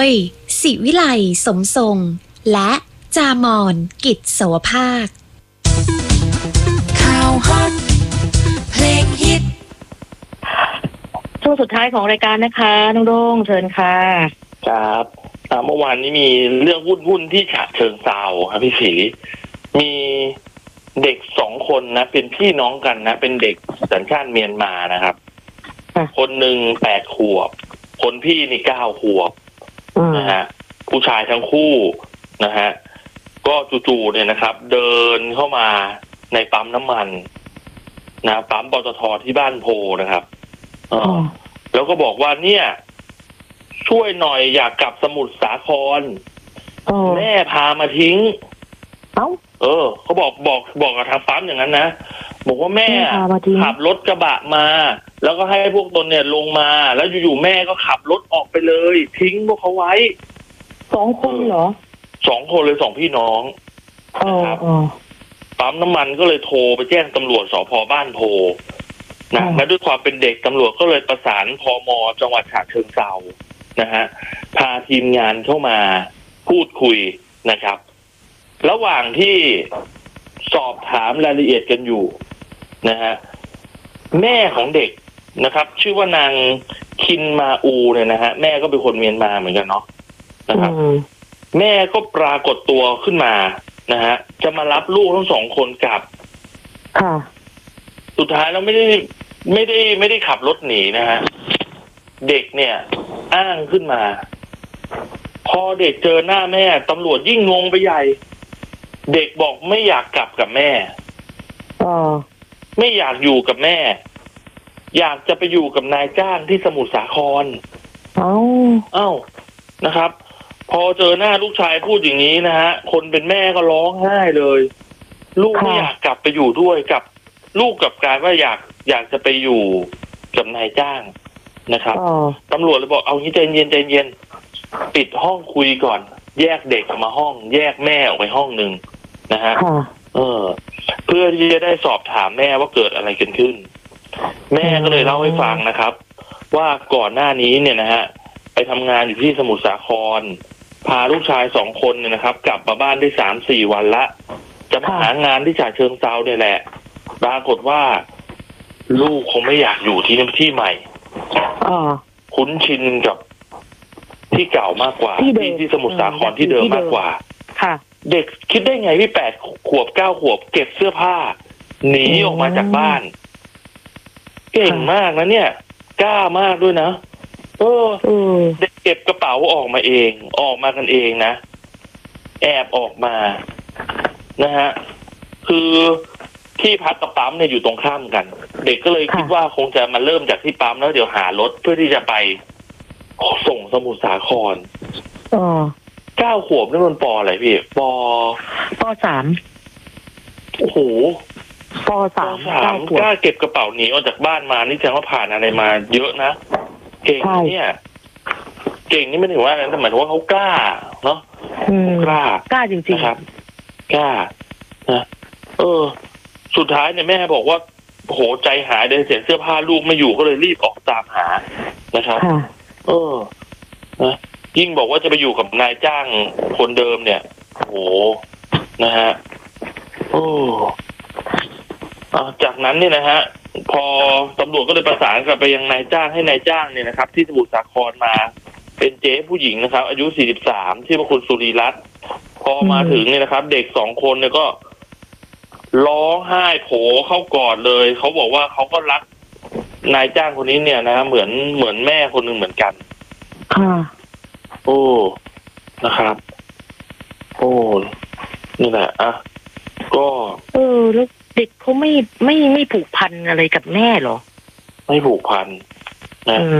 ยศิวิไลสมทรงและจามอนกิจโสภาคข่าวฮอตเพลงฮิตช่วงสุดท้ายของรายการนะคะน้องโด่งเชิญค่ะครับเมื่อวานนี้มีเรื่องวุ่นที่ฉะเชิงเทราครับพี่ศรีมีเด็ก2 คนนะเป็นพี่น้องกันนะเป็นเด็กสัญชาติเมียนมานะครับคนหนึ่ง8 ขวบคนพี่นี่9 ขวบนะฮะผู้ชายทั้งคู่นะฮะก็จู่ๆเนี่ยนะครับเดินเข้ามาในปั๊มน้ำมันนะปั๊มปตท.ที่บ้านโพนะครับแล้วก็บอกว่าเนี่ยช่วยหน่อยอยากกลับสมุทรสาครแม่พามาทิ้งเขาบอกกับทางปั๊มอย่างนั้นนะบอกว่าแม่ขับรถกระบะมาแล้วก็ให้พวกตนเนี่ยลงมาแล้วอยู่ๆแม่ก็ขับรถออกไปเลยทิ้งพวกเขาไว้ 2 คนเหรอ 2 คนเลย2 พี่น้องครับปั๊มน้ำมันก็เลยโทรไปแจ้งตำรวจสภ.บ้านโพนะและด้วยความเป็นเด็กตำรวจก็เลยประสานพม.จังหวัดฉะเชิงเทรานะฮะพาทีมงานเข้ามาพูดคุยนะครับระหว่างที่สอบถามรายละเอียดกันอยู่นะฮะแม่ของเด็กนะครับชื่อว่านางคินมาอูเนี่ยนะฮะแม่ก็เป็นคนเมียนมาเหมือนกันเนาะนะครับแม่ก็ปรากฏตัวขึ้นมานะฮะจะมารับลูกทั้ง2 คนกลับสุดท้ายแล้วไม่ได้ขับรถหนีนะฮะเด็กเนี่ยอ้างขึ้นมาพอเด็กเจอหน้าแม่ตำรวจยิ่งงงไปใหญ่เด็กบอกไม่อยากกลับกับแม่ไม่อยากอยู่กับแม่อยากจะไปอยู่กับนายจ้างที่สมุทรสาครนะครับพอเจอหน้าลูกชายพูดอย่างนี้นะฮะคนเป็นแม่ก็ร้องไห้เลยลูกไม่อยากกลับไปอยู่ด้วยกับลูกกับการว่าอยากจะไปอยู่กับนายจ้างนะครับตำรวจเลยบอกเอางี้ใจเย็นปิดห้องคุยก่อนแยกเด็กออกมาห้องแยกแม่ออกไปห้องนึงนะฮะเพื่อที่จะได้สอบถามแม่ว่าเกิดอะไรกันขึ้นแม่ก็เลยเล่าให้ฟังนะครับว่าก่อนหน้านี้เนี่ยนะฮะไปทำงานอยู่ที่สมุทรสาครพาลูกชาย2 คนเนี่ยนะครับกลับมาบ้านได้ 3-4 วันละจะมาหางานที่ฉะเชิงเทราเนี่ยแหละปรากฏว่าลูกคงไม่อยากอยู่ที่ใหม่คุ้นชินกับที่เก่ามากกว่าที่สมุทรสาครที่เดิมมากกว่าเด็กคิดได้ไงพี่8 ขวบ 9 ขวบเก็บเสื้อผ้าหนีออกมาจากบ้านเก่งมากนะเนี่ยกล้ามากด้วยนะเด็กเก็บกระเป๋าออกมากันเองนะแอบออกมานะฮะคือที่พักกับปั๊มเนี่ยอยู่ตรงข้ามกันเด็กก็เลยคิดว่าคงจะมาเริ่มจากที่ปั๊มแล้วเดี๋ยวหารถเพื่อที่จะไปส่งสมุทรสาคร9 ขวบนี่มันป.อะไรพี่ป.3 โอ้โหป.3 กล้าเก็บกระเป๋าหนีออกจากบ้านมานี่แสดงว่าผ่านอะไรมาเยอะนะเก่งเนี่ยเก่งนี่ไม่ถึงว่าอะไรแต่หมายถึงว่าเขากล้าเนาะกล้าจริงๆครับกล้านะสุดท้ายเนี่ยแม่บอกว่าโหใจหายเลยเสียเสื้อผ้าลูกไม่อยู่ก็เลยรีบออกตามหานะครับนะยิ่งบอกว่าจะไปอยู่กับนายจ้างคนเดิมเนี่ยโหนะฮะจากนั้นเนี่ยนะฮะพอตำรวจก็เลยประสานกลับไปยังนายจ้างให้นายจ้างเนี่ยนะครับที่สมุทรสาครมาเป็นเจ๊ผู้หญิงนะครับอายุ43ชื่อว่าคุณสุรีรัตน์พอมาถึงเนี่ยนะครับเด็ก2 คนเนี่ยก็ร้องไห้โผเข้ากอดเลยเขาบอกว่าเขาก็รักนายจ้างคนนี้เนี่ยนะเหมือนแม่คนหนึ่งเหมือนกันนะครับนี่แหละก็แล้วเด็กเขาไม่ผูกพันอะไรกับแม่หรอไม่ผูกพันนะ